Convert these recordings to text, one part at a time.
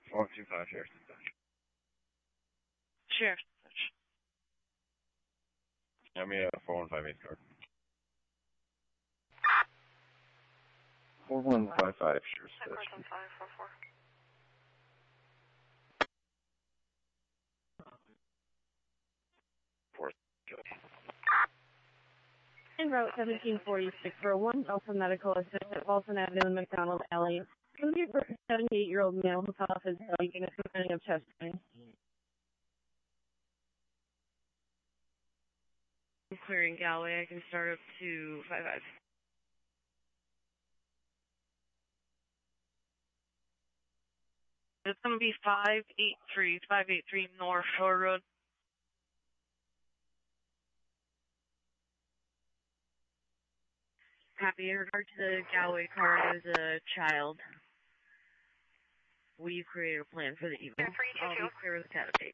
425 Sheriff's Dispatch. Sheriff's Dispatch. Give me a 4158 card. 4155 Sheriff's Dispatch. 544. En route 1746 for 1 Alpha Medical Assistant, Walton Avenue and McDonald Alley. 78-year-old male who fell off his bike and is complaining of chest pain. Clearing Galway, I can start up to 55. It's going to be 583 North Shore Road. Happy. In regard to the Galway car, there's a child. Will you create a plan for the evening? I'll be clear with the candidate.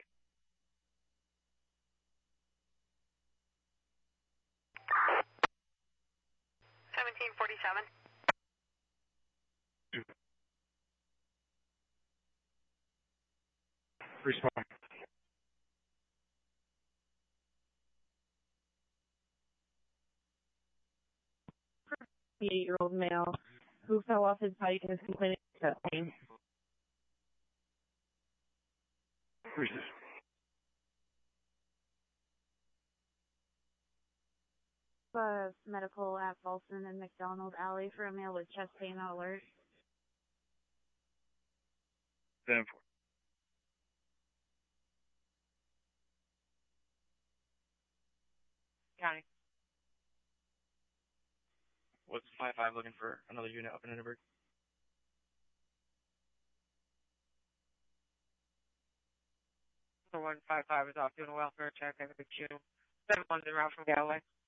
Respond. The 8-year-old male who fell off his bike and is complaining of chest pain. Medical at Bolson and McDonald Alley for a male with chest pain alert. 10-4. County. What's 5-5 looking for another unit up in Edinburgh? 155 is off doing a welfare check. I think June. 7-1's en route from Galway.